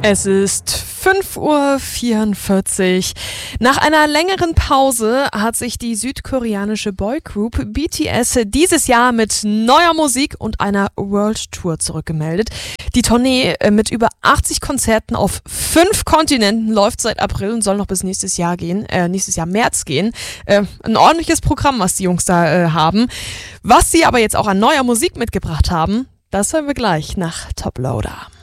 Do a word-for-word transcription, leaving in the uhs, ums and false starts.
Es ist fünf Uhr vierundvierzig. Nach einer längeren Pause hat sich die südkoreanische Boygroup B T S dieses Jahr mit neuer Musik und einer World Tour zurückgemeldet. Die Tournee mit über achtzig Konzerten auf fünf Kontinenten läuft seit April und soll noch bis nächstes Jahr gehen, äh, nächstes Jahr März gehen. Äh, ein ordentliches Programm, was die Jungs da äh, haben. Was sie aber jetzt auch an neuer Musik mitgebracht haben, das hören wir gleich nach Top Loader.